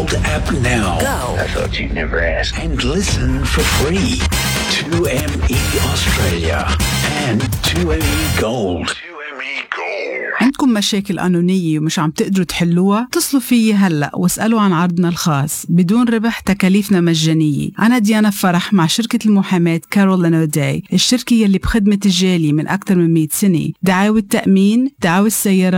Gold app now. Go. I thought you'd never ask. And listen for free. 2ME Australia and 2ME Gold. 2ME Gold. عندكم مشاكل قانونية ومش عم تقدروا تحلوها؟ اتصلوا فيي هلأ واسألوا عن عرضنا الخاص بدون ربح، تكاليفنا مجانية. أنا ديانا فرح مع شركة المحاماة كارولين أوداي، الشركة يلي بخدمة الجالية من أكثر من 100 سنة. دعاوى التأمين، دعاوى السيارات،